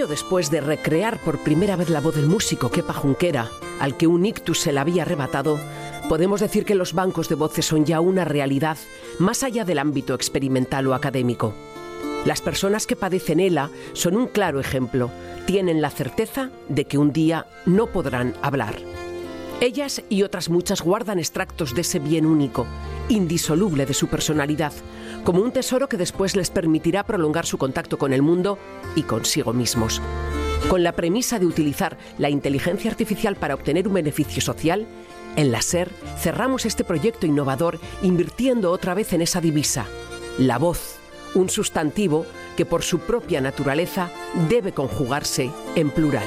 año después de recrear por primera vez la voz del músico Kepa Junquera, al que un ictus se la había arrebatado, podemos decir que los bancos de voces son ya una realidad más allá del ámbito experimental o académico. Las personas que padecen ELA son un claro ejemplo. Tienen la certeza de que un día no podrán hablar. Ellas y otras muchas guardan extractos de ese bien único, indisoluble de su personalidad, como un tesoro que después les permitirá prolongar su contacto con el mundo y consigo mismos. Con la premisa de utilizar la inteligencia artificial para obtener un beneficio social, en la SER cerramos este proyecto innovador invirtiendo otra vez en esa divisa, la voz, un sustantivo que por su propia naturaleza debe conjugarse en plural.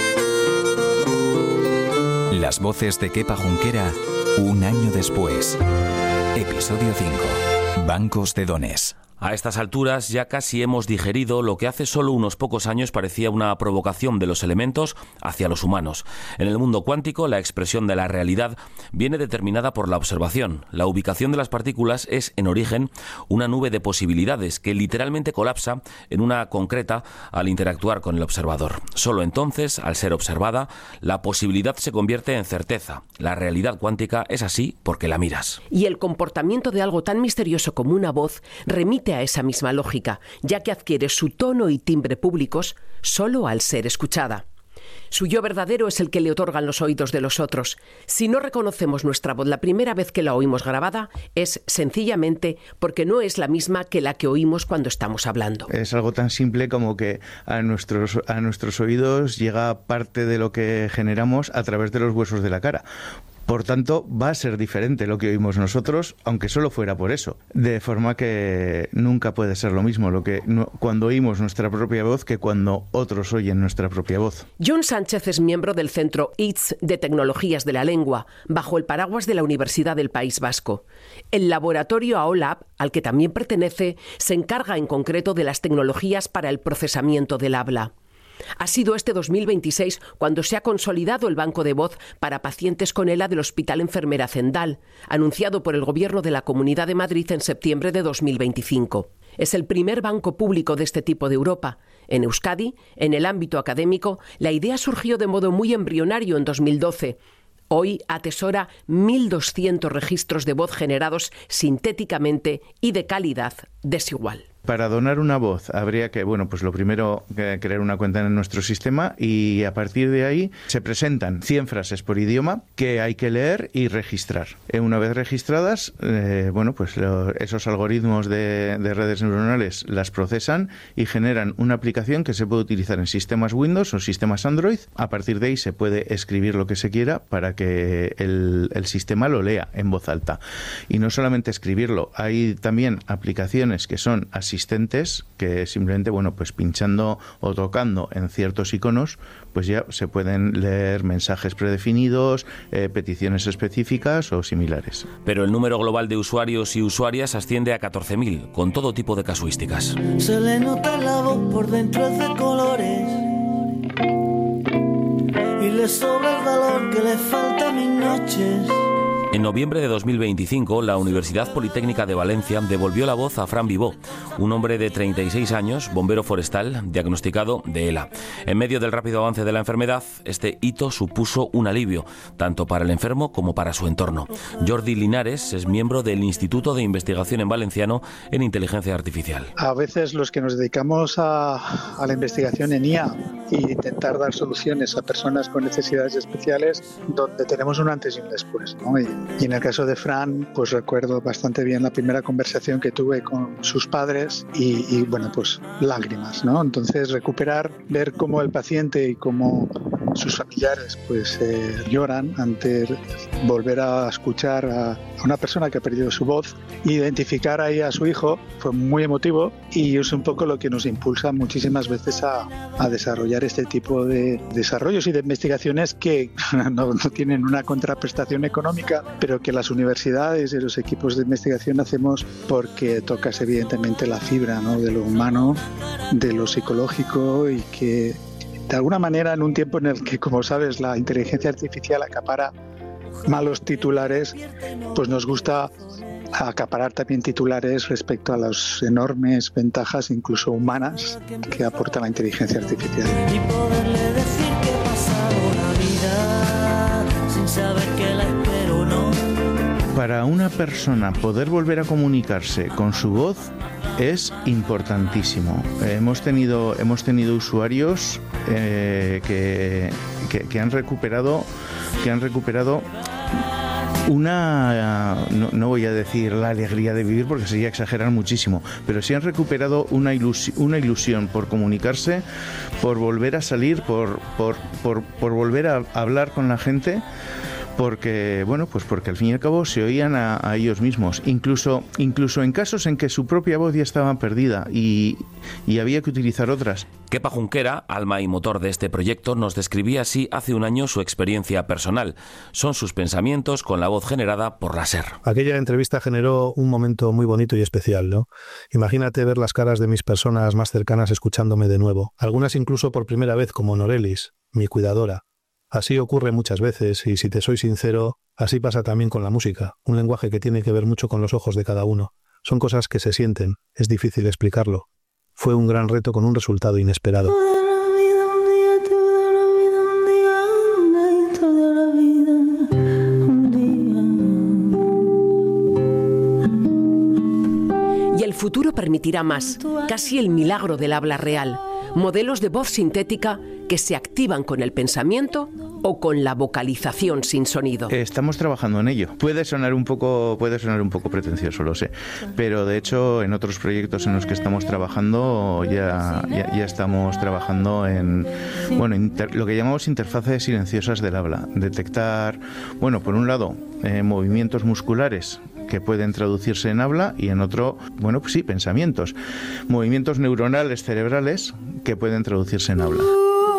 Las voces de Kepa Junquera, un año después. Episodio 5. Bancos de dones. A estas alturas ya casi hemos digerido lo que hace solo unos pocos años parecía una provocación de los elementos hacia los humanos. En el mundo cuántico, la expresión de la realidad viene determinada por la observación. La ubicación de las partículas es, en origen, una nube de posibilidades que literalmente colapsa en una concreta al interactuar con el observador. Solo entonces, al ser observada, la posibilidad se convierte en certeza. La realidad cuántica es así porque la miras. Y el comportamiento de algo tan misterioso como una voz remite a esa misma lógica, ya que adquiere su tono y timbre públicos solo al ser escuchada. Su yo verdadero es el que le otorgan los oídos de los otros. Si no reconocemos nuestra voz la primera vez que la oímos grabada, es sencillamente porque no es la misma que la que oímos cuando estamos hablando. Es algo tan simple como que a nuestros oídos llega parte de lo que generamos a través de los huesos de la cara. Por tanto, va a ser diferente lo que oímos nosotros, aunque solo fuera por eso. De forma que nunca puede ser lo mismo cuando oímos nuestra propia voz que cuando otros oyen nuestra propia voz. John Sánchez es miembro del Centro ITS de Tecnologías de la Lengua, bajo el paraguas de la Universidad del País Vasco. El laboratorio AOLab, al que también pertenece, se encarga en concreto de las tecnologías para el procesamiento del habla. Ha sido este 2026 cuando se ha consolidado el banco de voz para pacientes con ELA del Hospital Enfermera Zendal, anunciado por el Gobierno de la Comunidad de Madrid en septiembre de 2025. Es el primer banco público de este tipo de Europa. En Euskadi, en el ámbito académico, la idea surgió de modo muy embrionario en 2012. Hoy atesora 1.200 registros de voz generados sintéticamente y de calidad desigual. Para donar una voz habría que, lo primero, crear una cuenta en nuestro sistema y a partir de ahí se presentan 100 frases por idioma que hay que leer y registrar. Una vez registradas, esos algoritmos de redes neuronales las procesan y generan una aplicación que se puede utilizar en sistemas Windows o sistemas Android. A partir de ahí se puede escribir lo que se quiera para que el sistema lo lea en voz alta. Y no solamente escribirlo, hay también aplicaciones que son asistentes que simplemente, pinchando o tocando en ciertos iconos, pues ya se pueden leer mensajes predefinidos, peticiones específicas o similares. Pero el número global de usuarios y usuarias asciende a 14.000, con todo tipo de casuísticas. Se le nota la voz por dentro de colores y le sobra el valor que le falta a mis noches. En noviembre de 2025, la Universidad Politécnica de Valencia devolvió la voz a Fran Vivó, un hombre de 36 años, bombero forestal, diagnosticado de ELA. En medio del rápido avance de la enfermedad, este hito supuso un alivio, tanto para el enfermo como para su entorno. Jordi Linares es miembro del Instituto de Investigación en Valenciano en Inteligencia Artificial. A veces los que nos dedicamos a la investigación en IA e intentar dar soluciones a personas con necesidades especiales, donde tenemos un antes y un después, ¿no? Y en el caso de Fran, pues recuerdo bastante bien la primera conversación que tuve con sus padres y lágrimas, ¿no? Entonces ver cómo el paciente y cómo sus familiares lloran ante volver a escuchar a una persona que ha perdido su voz, identificar ahí a su hijo fue muy emotivo y es un poco lo que nos impulsa muchísimas veces a desarrollar este tipo de desarrollos y de investigaciones que no tienen una contraprestación económica, pero que las universidades y los equipos de investigación hacemos porque tocas evidentemente la fibra, ¿no?, de lo humano, de lo psicológico y que de alguna manera en un tiempo en el que, como sabes, la inteligencia artificial acapara malos titulares, pues nos gusta acaparar también titulares respecto a las enormes ventajas, incluso humanas, que aporta la inteligencia artificial. Y poderle decir que he pasado la vida sin saber que la espero o no. Para una persona poder volver a comunicarse con su voz es importantísimo. Hemos tenido usuarios que han recuperado una, no voy a decir la alegría de vivir porque sería exagerar muchísimo, pero sí han recuperado una ilusión por comunicarse, por volver a salir, por volver a hablar con la gente. Porque al fin y al cabo se oían a ellos mismos, incluso en casos en que su propia voz ya estaba perdida y había que utilizar otras. Kepa Junquera, alma y motor de este proyecto, nos describía así hace un año su experiencia personal. Son sus pensamientos con la voz generada por la SER. Aquella entrevista generó un momento muy bonito y especial, ¿no? Imagínate ver las caras de mis personas más cercanas escuchándome de nuevo, algunas incluso por primera vez como Norelis, mi cuidadora. Así ocurre muchas veces y, si te soy sincero, así pasa también con la música, un lenguaje que tiene que ver mucho con los ojos de cada uno. Son cosas que se sienten, es difícil explicarlo. Fue un gran reto con un resultado inesperado. Y el futuro permitirá más, casi el milagro del habla real. Modelos de voz sintética que se activan con el pensamiento o con la vocalización sin sonido. Estamos trabajando en ello. Puede sonar un poco pretencioso, lo sé, pero de hecho en otros proyectos en los que estamos trabajando ya estamos trabajando en lo que llamamos interfaces silenciosas del habla. Detectar, por un lado, movimientos musculares que pueden traducirse en habla y en otro, pensamientos, movimientos neuronales cerebrales que pueden traducirse en habla.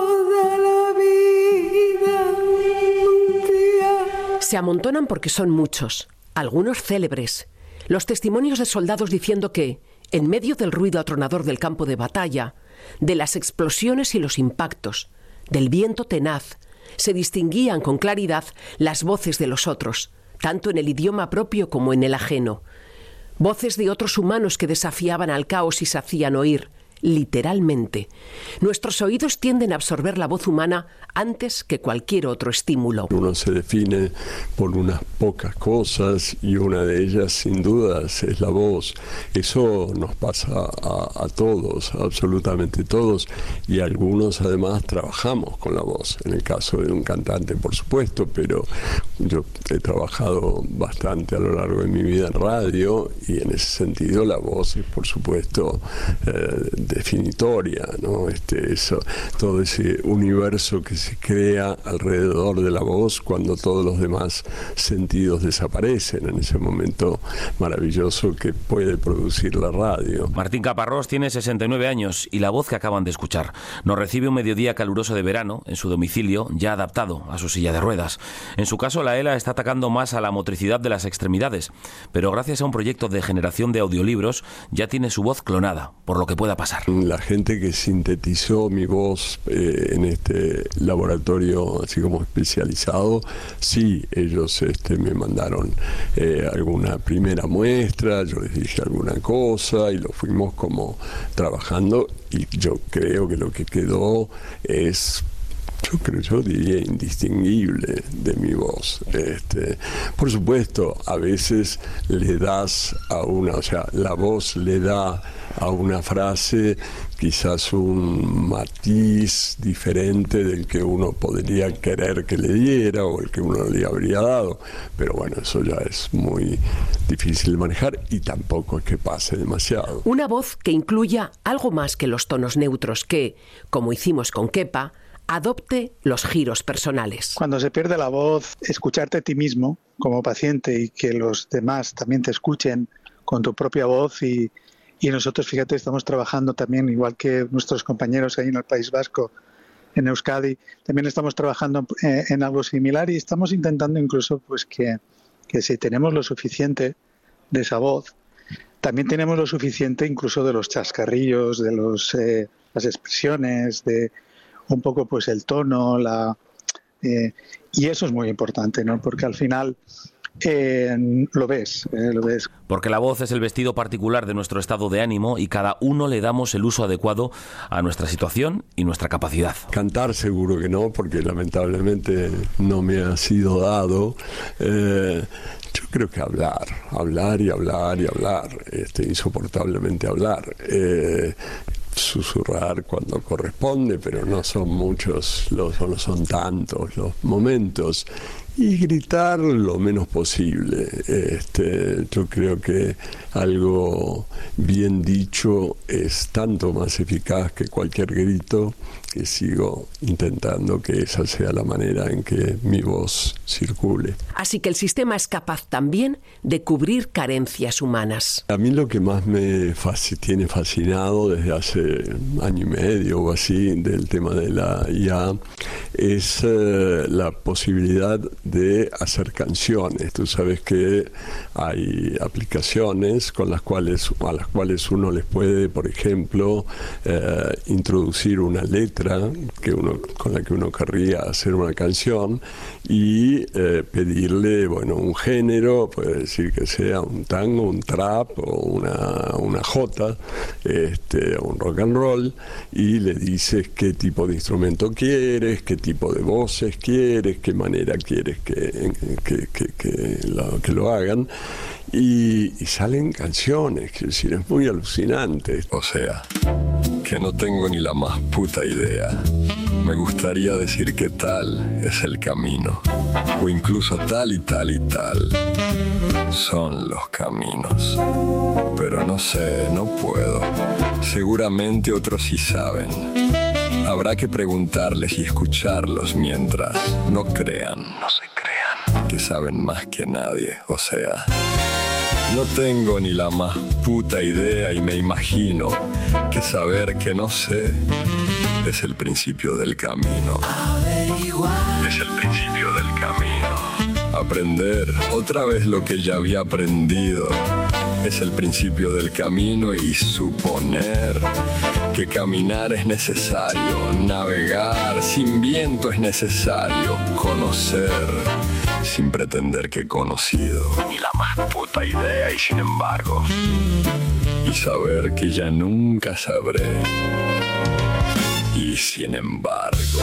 Se amontonan porque son muchos, algunos célebres. Los testimonios de soldados diciendo que, en medio del ruido atronador del campo de batalla, de las explosiones y los impactos, del viento tenaz, se distinguían con claridad las voces de los otros, tanto en el idioma propio como en el ajeno. Voces de otros humanos que desafiaban al caos y se hacían oír, literalmente. Nuestros oídos tienden a absorber la voz humana antes que cualquier otro estímulo. Uno se define por unas pocas cosas y una de ellas, sin dudas, es la voz. Eso nos pasa a todos, absolutamente todos, y algunos además trabajamos con la voz. En el caso de un cantante, por supuesto, pero yo he trabajado bastante a lo largo de mi vida en radio y en ese sentido la voz es, por supuesto, definitoria, ¿no? Todo ese universo que se crea alrededor de la voz cuando todos los demás sentidos desaparecen en ese momento maravilloso que puede producir la radio. Martín Caparrós tiene 69 años y la voz que acaban de escuchar nos recibe un mediodía caluroso de verano en su domicilio, ya adaptado a su silla de ruedas. En su caso, la ELA está atacando más a la motricidad de las extremidades, pero gracias a un proyecto de generación de audiolibros ya tiene su voz clonada, por lo que pueda pasar. La gente que sintetizó mi voz en este laboratorio así como especializado, sí, ellos me mandaron alguna primera muestra, yo les dije alguna cosa y lo fuimos como trabajando, y yo creo que lo que quedó es, yo diría, indistinguible de mi voz. Por supuesto, a veces le das la voz le da a una frase quizás un matiz diferente del que uno podría querer que le diera o el que uno le habría dado, pero bueno, eso ya es muy difícil de manejar y tampoco es que pase demasiado. Una voz que incluya algo más que los tonos neutros, que, como hicimos con Kepa, adopte los giros personales. Cuando se pierde la voz, escucharte a ti mismo como paciente y que los demás también te escuchen con tu propia voz y nosotros, fíjate, estamos trabajando también, igual que nuestros compañeros ahí en el País Vasco, en Euskadi, también estamos trabajando en algo similar y estamos intentando incluso pues que si tenemos lo suficiente de esa voz, también tenemos lo suficiente incluso de los chascarrillos, de las expresiones, de un poco pues el tono, y eso es muy importante, ¿no? Porque al final lo ves. Porque la voz es el vestido particular de nuestro estado de ánimo y cada uno le damos el uso adecuado a nuestra situación y nuestra capacidad. Cantar seguro que no, porque lamentablemente no me ha sido dado. Yo creo que hablar, insoportablemente hablar. Susurrar cuando corresponde, pero no son muchos, no son tantos los momentos, y gritar lo menos posible. Yo creo que algo bien dicho es tanto más eficaz que cualquier grito, que sigo intentando que esa sea la manera en que mi voz circule. Así que el sistema es capaz también de cubrir carencias humanas. A mí lo que más me tiene fascinado desde hace año y medio o así del tema de la IA es la posibilidad de hacer canciones. Tú sabes que hay aplicaciones a las cuales uno les puede, por ejemplo, introducir una letra con la que uno querría hacer una canción y pedirle, un género, puede decir que sea un tango, un trap o una jota, un rock and roll, y le dices qué tipo de instrumento quieres, qué tipo de voces quieres, qué manera quieres que lo hagan, y salen canciones, es decir, es muy alucinante. O sea, que no tengo ni la más puta idea. Me gustaría decir que tal es el camino, o incluso tal y tal y tal son los caminos. Pero no sé, no puedo. Seguramente otros sí saben. Habrá que preguntarles y escucharlos mientras no se crean que saben más que nadie. O sea, no tengo ni la más puta idea y me imagino que saber que no sé es el principio del camino. Es el principio del camino. Aprender otra vez lo que ya había aprendido es el principio del camino, y suponer que caminar es necesario, navegar sin viento es necesario, conocer sin pretender que he conocido ni la más puta idea, y sin embargo, y saber que ya nunca sabré, y sin embargo.